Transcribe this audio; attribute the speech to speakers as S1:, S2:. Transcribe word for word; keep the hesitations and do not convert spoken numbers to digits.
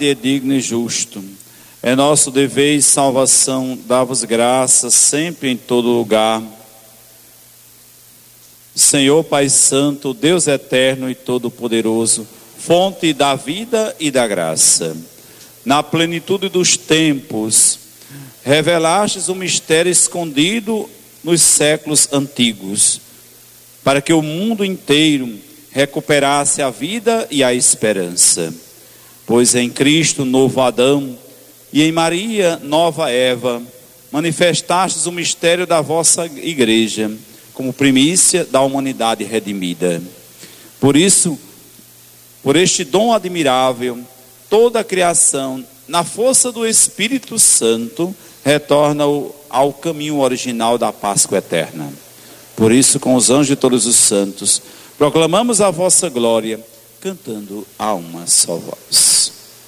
S1: verdade é digno e justo. É nosso dever e salvação dar-vos graças sempre em todo lugar. Senhor Pai Santo, Deus eterno e todo-poderoso, fonte da vida e da graça, na plenitude dos tempos, revelastes o mistério escondido nos séculos antigos, para que o mundo inteiro recuperasse a vida e a esperança. Pois em Cristo, novo Adão, e em Maria, nova Eva, manifestastes o mistério da vossa igreja, como primícia da humanidade redimida. Por isso, por este dom admirável, toda a criação, na força do Espírito Santo, retorna ao caminho original da Páscoa eterna. Por isso, com os anjos e todos os santos, proclamamos a vossa glória, cantando a uma só voz.